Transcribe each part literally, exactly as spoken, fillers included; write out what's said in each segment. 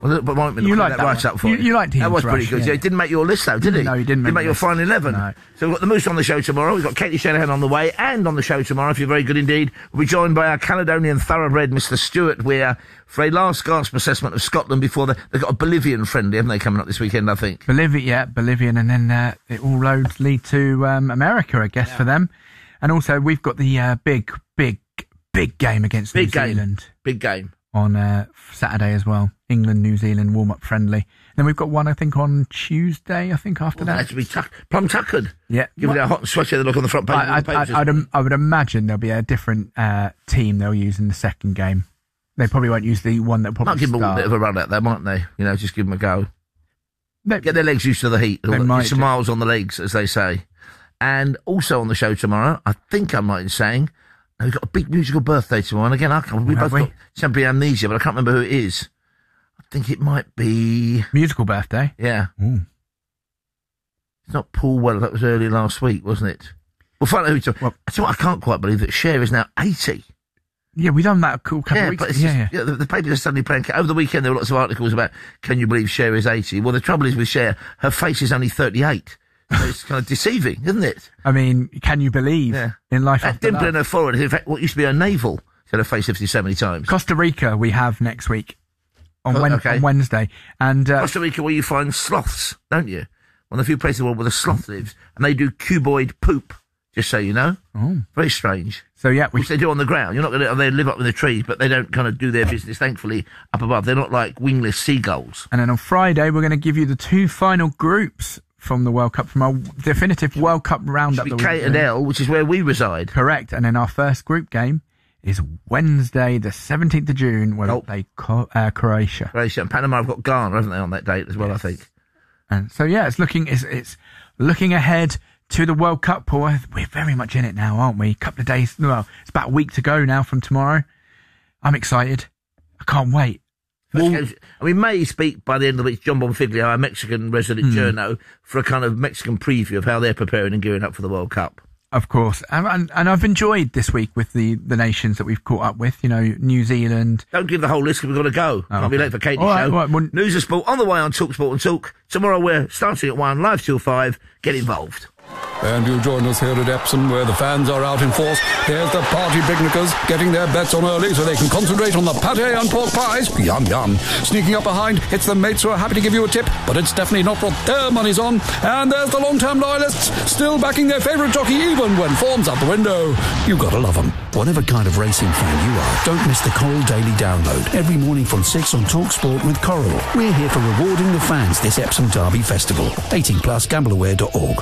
Well, but might be you like that, that right up for you. You, you liked Ian That was Thrush, pretty good. yeah. Yeah, it didn't make your list, though, did he? No, he didn't make, didn't make your list. final eleven. No. So we've got the Moose on the show tomorrow. We've got Katie Shanahan on the way, and on the show tomorrow, if you're very good indeed, we'll be joined by our Caledonian thoroughbred, Mister Stuart Weir, for a last gasp assessment of Scotland before the, they've got a Bolivian friendly, haven't they, coming up this weekend, I think? Bolivia, yeah, Bolivian, and then uh, it all roads lead to um, America, I guess, yeah. for them. And also, we've got the uh, big, big, big game against big New game. Zealand. Big game. On uh, Saturday as well. England, New Zealand, warm-up friendly. Then we've got one, I think, on Tuesday, I think, after well, that. that should be tuck- plum tuckered. Yeah. Give it a hot and sweaty look on the front page. I, of the I, I'd, I'd, I would imagine there'll be a different uh, team they'll use in the second game. They probably won't use the one that probably might give start. them a bit of a run out there, mightn't they? You know, just give them a go. They, Get their legs used to the heat. They might some do. miles on the legs, as they say. And also on the show tomorrow, I think I'm right in saying, we've got a big musical birthday tomorrow. And again, I can't, we both we? got temporary amnesia, but I can't remember who it is. I think it might be... Musical birthday? Yeah. Ooh. It's not Paul Weller. That was early last week, wasn't it? We'll find out who it's... Well, I, I can't quite believe that Cher is now eighty. Yeah, we done that a cool couple yeah, of weeks but ago. it's Yeah, just, yeah. yeah, the, the papers are suddenly playing... Over the weekend, there were lots of articles about, can you believe Cher is eighty? Well, the trouble is with Cher, her face is only thirty-eight. So it's kind of deceiving, isn't it? I mean, can you believe yeah. in life that after dimple that? in her forehead, in fact, what used to be her navel, she had her face lifted so many times. Costa Rica we have next week on, oh, Wen- okay. on Wednesday. And uh, Costa Rica, where you find sloths, don't you? One of the few places in the world where the sloth lives. And they do cuboid poop, just so you know. Oh. Very strange. So, yeah. We Which they do on the ground. You're not going to... They live up in the trees, but they don't kind of do their business, thankfully, up above. They're not like wingless seagulls. And then on Friday, we're going to give you the two final groups from the World Cup, from our definitive World Cup roundup. Should be K and L, which is where we reside. Correct. And then our first group game is Wednesday, the seventeenth of June, where oh. we play Co- uh, Croatia. Croatia and Panama have got Ghana, haven't they, on that date as well, yes. I think. And so, yeah, it's looking, it's, it's looking ahead to the World Cup, Paul. We're very much in it now, aren't we? A couple of days, well, it's about a week to go now from tomorrow. I'm excited. I can't wait. Well, and we may speak by the end of the week, John Bonfiglio, our Mexican resident mm. journo, for a kind of Mexican preview of how they're preparing and gearing up for the World Cup. Of course. And, and, and I've enjoyed this week with the, the nations that we've caught up with, you know, New Zealand. Don't give the whole list because we've got to go. Oh, I'll okay. be late for Katie's all right, show. All right, well, News of Sport on the way on Talk Sport and Talk. Tomorrow we're starting at one, live till five. Get involved. And you'll join us here at Epsom, where the fans are out in force. There's the party picnickers getting their bets on early so they can concentrate on the pate and pork pies. Yum, yum. Sneaking up behind, it's the mates who are happy to give you a tip, but it's definitely not what their money's on. And there's the long-term loyalists, still backing their favourite jockey even when form's out the window. You've got to love them. Whatever kind of racing fan you are, don't miss the Coral Daily Download every morning from six on Talk Sport with Coral. We're here for rewarding the fans this Epsom Derby Festival. eighteen plus, gamble aware dot org.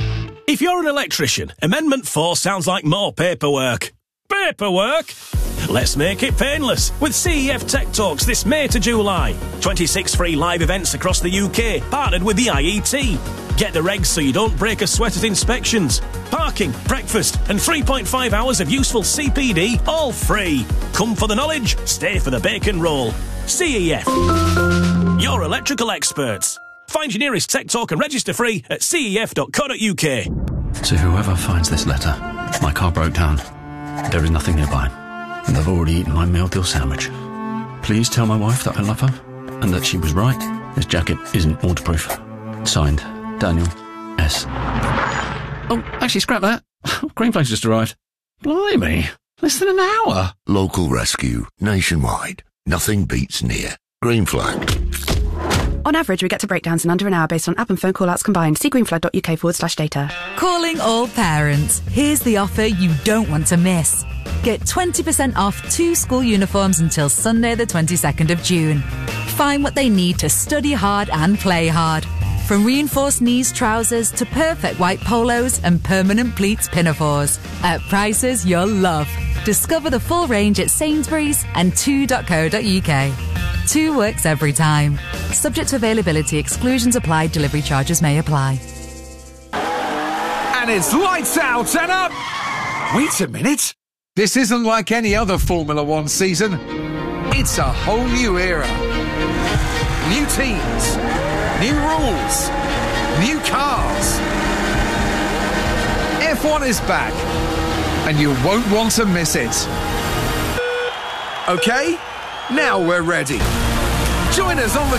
If you're an electrician, Amendment four sounds like more paperwork. Paperwork? Let's make it painless with C E F Tech Talks this May to July. twenty-six free live events across the U K, partnered with the I E T. Get the regs so you don't break a sweat at inspections. Parking, breakfast, and three point five hours of useful C P D, all free. Come for the knowledge, stay for the bacon roll. C E F. Your electrical experts. Find your nearest Tech Talk and register free at c e f dot co dot u k. To whoever finds this letter, my car broke down. There is nothing nearby, and I've already eaten my meal deal sandwich. Please tell my wife that I love her, and that she was right. This jacket isn't waterproof. Signed, Daniel S. Oh, actually, scrap that. Green Flag's just arrived. Blimey, less than an hour. Local rescue, nationwide. Nothing beats near. Green Flag. On average, we get to breakdowns in under an hour based on app and phone call-outs combined. See greenflag.uk forward slash data. Calling all parents. Here's the offer you don't want to miss. Get twenty percent off two school uniforms until Sunday the twenty-second of June. Find what they need to study hard and play hard. From reinforced knees trousers to perfect white polos and permanent pleats pinafores. At prices you'll love. Discover the full range at Sainsbury's and two dot co dot u k. Two works every time. Subject to availability, exclusions apply, delivery charges may apply. And it's lights out and up! Wait a minute. This isn't like any other Formula One season. It's a whole new era. New teams, new rules, new cars. F one is back, and you won't want to miss it. Okay, now we're ready. Join us on the